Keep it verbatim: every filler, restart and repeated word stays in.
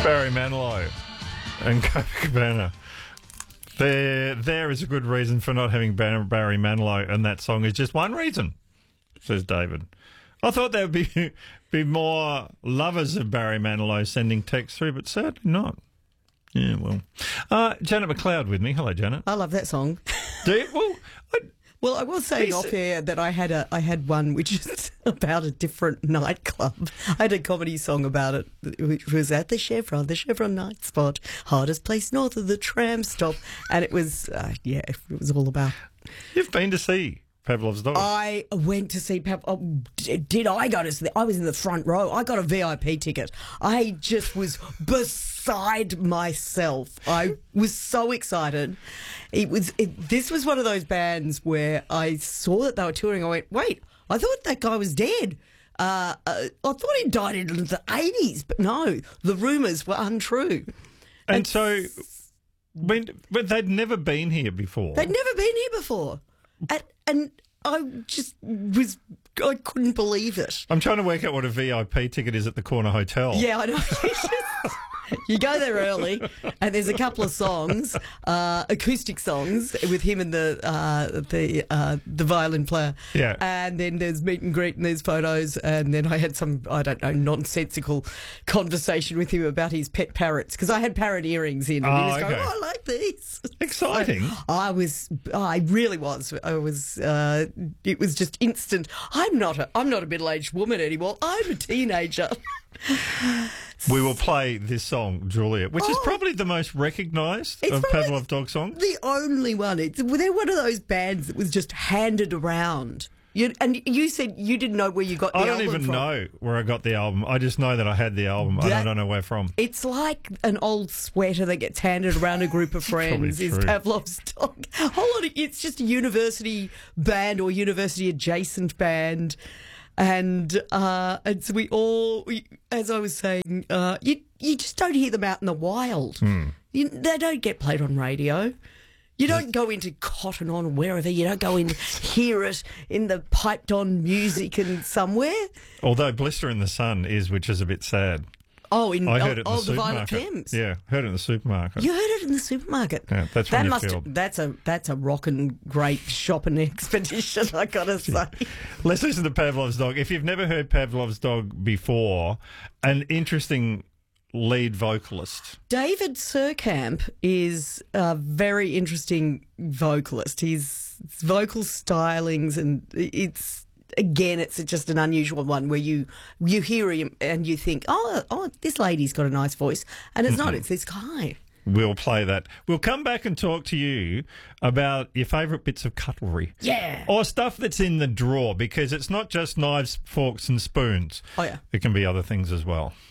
Barry Manilow and Copacabana. There, there is a good reason for not having Barry Manilow, and that song is just one reason, says David. I thought there would be be more lovers of Barry Manilow sending texts through, but certainly not. Yeah, well. Uh, Janet McLeod with me. Hello, Janet. I love that song. Do you? Well, I, Well, I was saying off air that I had a I had one which is about a different nightclub. I had a comedy song about it, which was at the Chevron, the Chevron night spot, hardest place north of the tram stop, and it was uh, yeah, it was all about. You've been to see Pavlov's Dog. I went to see Pav. Oh, did I go to see? I was in the front row. I got a V I P ticket. I just was beside myself. I was so excited. It was. It, this was one of those bands where I saw that they were touring. I went, wait, I thought that guy was dead. Uh, uh, I thought he died in the eighties, but no, the rumours were untrue. And, and so, when but they'd never been here before. They'd never been here before. And, and I just was, I couldn't believe it. I'm trying to work out what a V I P ticket is at the Corner Hotel. Yeah, I know. You go there early, and there's a couple of songs, uh, acoustic songs with him and the uh, the uh, the violin player. Yeah. And then there's meet and greet and there's photos, and then I had some, I don't know, nonsensical conversation with him about his pet parrots, because I had parrot earrings in, and Oh, he was going, okay. oh, I like these. Exciting. So I was, I really was. I was. Uh, it was just instant. I'm not a, I'm not a middle-aged woman anymore. I'm a teenager. We will play this song, Juliet, which Oh, is probably the most recognised it's of probably Pavlov Dog songs. The only one. It's, they're one of those bands that was just handed around. You, and you said you didn't know where you got the I don't album even from. know where I got the album. I just know that I had the album. I That- don't know where from. It's like an old sweater that gets handed around a group of friends. Is true. Pavlov's Dog. A whole lot of, it's just a university band or university adjacent band. And uh, and so we all, we, as I was saying, uh, you you just don't hear them out in the wild. Mm. You, they don't get played on radio. You don't go into Cotton On, wherever. You don't go and hear it in the piped on music and somewhere. Although Blister in the Sun is, which is a bit sad. Oh, in I heard it in oh, the the Violent supermarket. Femmes. Yeah, heard it in the supermarket. You heard it in the supermarket. Yeah, that's that when you must feel. that's a that's a rockin' great shopping expedition, I gotta say. Let's listen to Pavlov's Dog. If you've never heard Pavlov's Dog before, an interesting lead vocalist. David Surkamp is a very interesting vocalist. His vocal stylings, and it's again, it's just an unusual one where you you hear him and you think, oh, oh, this lady's got a nice voice, and it's not. It's this guy. We'll play that. We'll come back and talk to you about your favourite bits of cutlery. Yeah. Or stuff that's in the drawer, because it's not just knives, forks and spoons. Oh, yeah. It can be other things as well.